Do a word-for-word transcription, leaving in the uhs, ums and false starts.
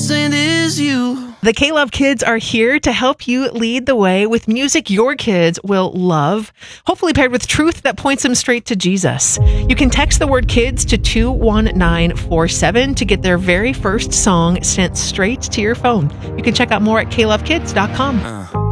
saint is you. The K-Love Kids are here to help you lead the way with music your kids will love, hopefully paired with truth that points them straight to Jesus. You can text the word kids to two one nine four seven to get their very first song sent straight to your phone. You can check out more at k love kids dot com. Uh.